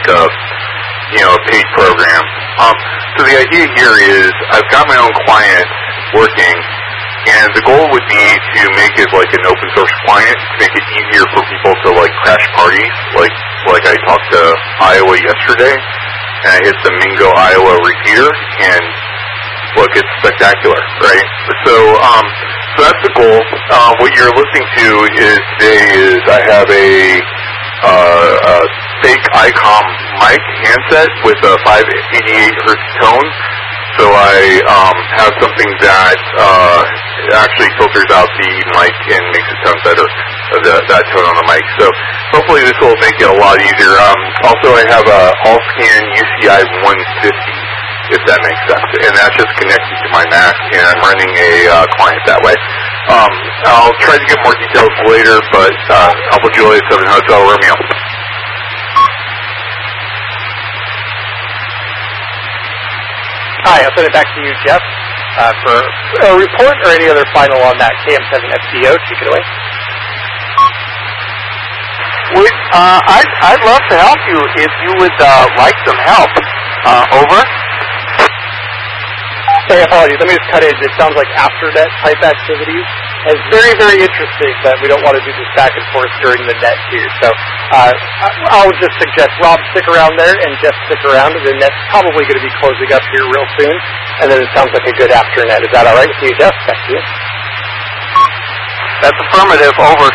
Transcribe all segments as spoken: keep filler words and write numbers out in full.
a, you know, a paid program. Um, so the idea here is I've got my own client working, and the goal would be to make it like an open source client, to make it easier for people to like crash parties, like like I talked to Iowa yesterday, and I hit the Mingo Iowa repeater, and look, it's spectacular, right? So, um, so that's the goal. Uh, what you're listening to is today is I have a, uh, a fake ICOM mic handset with a five eighty-eight hertz tone. So I um, have something that uh, actually filters out the mic and makes it sound better, uh, the, that tone on the mic. So hopefully this will make it a lot easier. Um, also, I have a Allscan U C I one fifty, if that makes sense, and that's just connected to my Mac, and I'm running a uh, client that way. Um, I'll try to get more details later, but uh, Alpha Juliet seven Hotel Romeo. Hi, I'll send it back to you, Jeff, uh, for a report or any other final on that K M seven F D O. Take it away. Would, uh, I'd, I'd love to help you if you would uh, like some help. Uh, over. Hey, apologies. Let me just cut in. It sounds like after net type activities. And it's very, very interesting that we don't want to do this back and forth during the net here. So uh, I would just suggest Rob stick around there and Jeff stick around. The net's probably going to be closing up here real soon. And then it sounds like a good after net. Is that all right with you, Jeff? Back to you. That's affirmative. Over.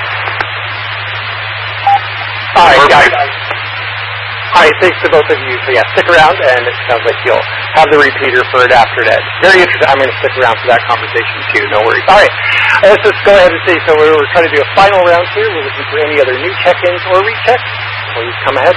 All right, guys. All right, thanks to both of you. So yeah, stick around, and it sounds like you'll have the repeater for it after that. Very interesting. I'm going to stick around for that conversation too. No worries. All right, let's just go ahead and see. So we're, we're trying to do a final round here. We're looking for any other new check-ins or rechecks. Please come ahead.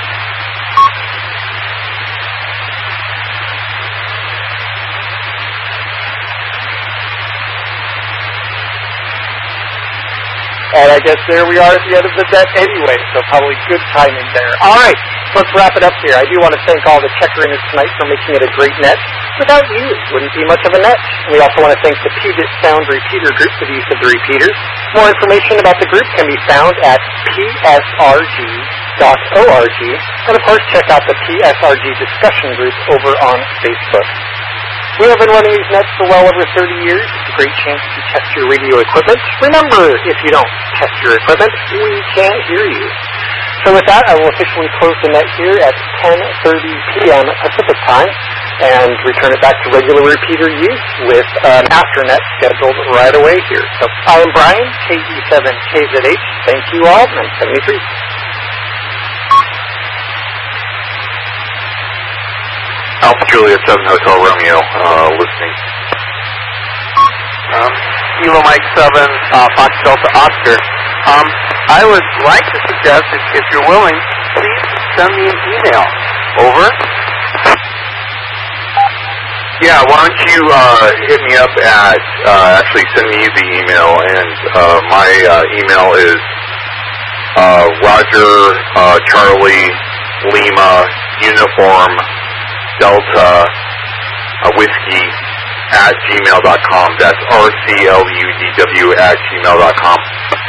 And I guess there we are at the end of the net anyway, so probably good timing there. All right, let's wrap it up here. I do want to thank all the checkerinners tonight for making it a great net. Without you, it wouldn't be much of a net. And we also want to thank the Puget Sound Repeater Group for the use of the repeaters. More information about the group can be found at P S R G dot org. And of course, check out the P S R G discussion group over on Facebook. We have been running these nets for well over thirty years. It's a great chance to test your radio equipment. Remember, if you don't test your equipment, we can't hear you. So with that, I will officially close the net here at ten thirty p.m. Pacific time and return it back to regular repeater use with an afternet scheduled right away here. So I am Brian, K E seven K Z H. Thank you all, and I'm seventy-three. Alpha Juliet seven Hotel Romeo, uh, listening. Um, Kilo Mike seven, uh, Fox Delta Oscar. Um, I would like to suggest, if, if you're willing, please send me an email. Over. Yeah, why don't you uh, hit me up at, uh, actually send me the email, and uh, my uh, email is uh, Roger uh, Charlie Lima Uniform Delta uh, Whiskey at gmail dot com. That's R C L U D W at gmail dot com.